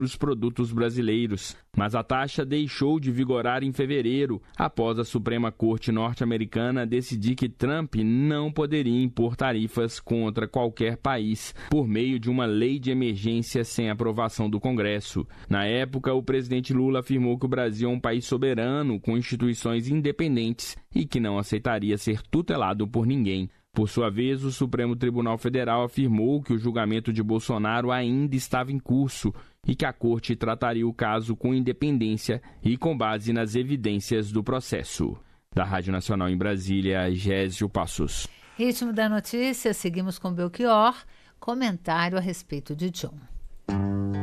os produtos brasileiros. Mas a taxa deixou de vigorar em fevereiro, após a Suprema Corte norte-americana decidir que Trump não poderia impor tarifas contra qualquer país por meio de uma lei de emergência sem aprovação do Congresso. Na época, o presidente Lula afirmou que o Brasil é um país soberano, com instituições independentes e que não aceitaria ser tutelado por ninguém. Por sua vez, o Supremo Tribunal Federal afirmou que o julgamento de Bolsonaro ainda estava em curso e que a Corte trataria o caso com independência e com base nas evidências do processo. Da Rádio Nacional em Brasília, Gésio Passos. Ritmo da notícia, seguimos com Belchior, comentário a respeito de John.